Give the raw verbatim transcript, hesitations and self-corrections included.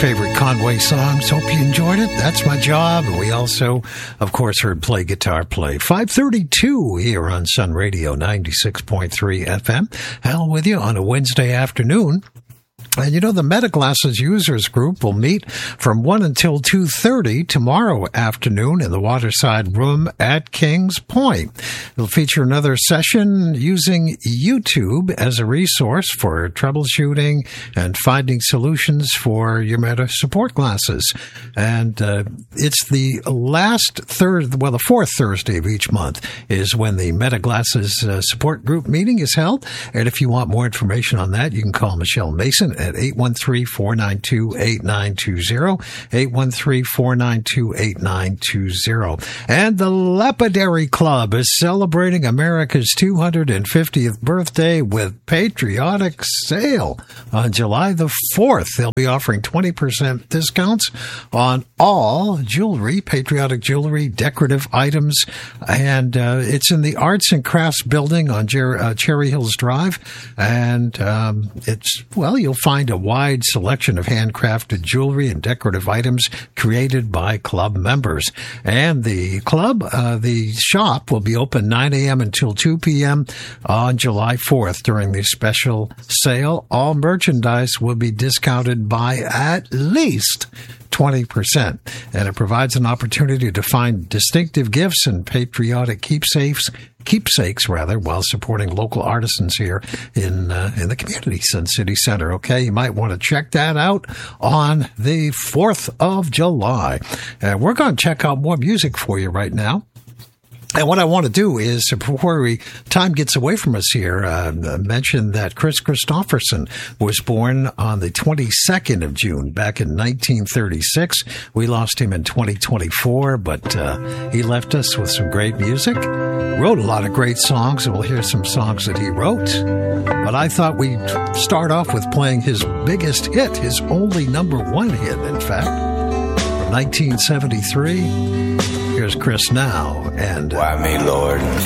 favorite Conway songs. Hope you enjoyed it. That's my job. And we also, of course, heard Play Guitar Play. five thirty-two here on Sun Radio ninety-six point three F M. Hal with you on a Wednesday afternoon. And you know, the Metaglasses Users Group will meet from one until two thirty tomorrow afternoon in the Waterside Room at Kings Point. It'll feature another session using YouTube as a resource for troubleshooting and finding solutions for your Meta support glasses. And uh, it's the last third, well, the fourth Thursday of each month is when the Metaglasses uh, support group meeting is held. And if you want more information on that, you can call Michelle Mason at eight one three, four nine two, eight nine two zero, eight one three, four nine two, eight nine two zero. And the Lapidary Club is celebrating America's two hundred fiftieth birthday with patriotic sale on July the fourth. They'll be offering twenty percent discounts on all jewelry, patriotic jewelry, decorative items, and uh, it's in the Arts and Crafts building on Jer- uh, Cherry Hills Drive, and um, it's, well, you'll find a wide selection of handcrafted jewelry and decorative items created by club members. And the club, uh, the shop will be open nine a.m. until two p.m. on July fourth during the special sale. All merchandise will be discounted by at least twenty percent. And it provides an opportunity to find distinctive gifts and patriotic keepsakes, keepsakes rather, while supporting local artisans here in uh, in the community, Sun City Center. Okay, you might want to check that out on the fourth of July. Uh, we're going to check out more music for you right now. And what I want to do is, before we time gets away from us here, uh, mention that Chris Christopherson was born on the twenty-second of June back in nineteen thirty-six. We lost him in twenty twenty-four, but uh, he left us with some great music. Wrote a lot of great songs, and we'll hear some songs that he wrote. But I thought we'd start off with playing his biggest hit, his only number one hit, in fact, from nineteen seventy-three. Here's Chris now, and why me, Lord?